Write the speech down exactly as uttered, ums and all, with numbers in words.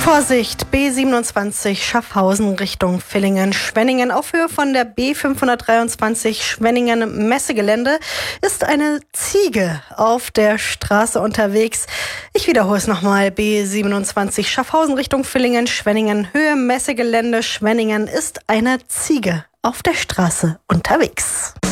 Vorsicht, B siebenundzwanzig Schaffhausen Richtung Villingen-Schwenningen. Auf Höhe von der B fünfhundertdreiundzwanzig Schwenningen-Messegelände ist eine Ziege auf der Straße unterwegs. Ich wiederhole es nochmal. B siebenundzwanzig Schaffhausen Richtung Villingen-Schwenningen. Höhe Messegelände Schwenningen ist eine Ziege auf der Straße unterwegs.